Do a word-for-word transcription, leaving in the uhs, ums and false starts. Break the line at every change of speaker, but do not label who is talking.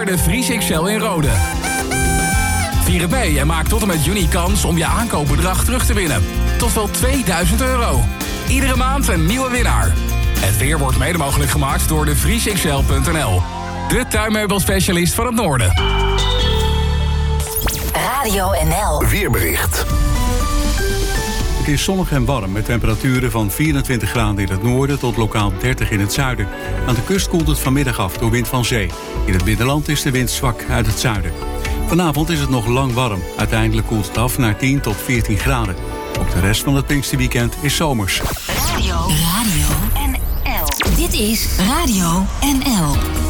jaar de Vries X L in Rode. Vier het mee en maak tot en met juni kans om je aankoopbedrag terug te winnen. Tot wel tweeduizend euro. Iedere maand een nieuwe winnaar. Het weer wordt mede mogelijk gemaakt door de vries x l punt n l. De tuinmeubelspecialist van het noorden.
Radio N L.
Weerbericht.
Het is zonnig en warm met temperaturen van vierentwintig graden in het noorden tot lokaal dertig in het zuiden. Aan de kust koelt het vanmiddag af door wind van zee. In het binnenland is de wind zwak uit het zuiden. Vanavond is het nog lang warm. Uiteindelijk koelt het af naar tien tot veertien graden. Ook de rest van het Pinksterweekend is zomers.
Radio. Radio N L. Dit is Radio N L.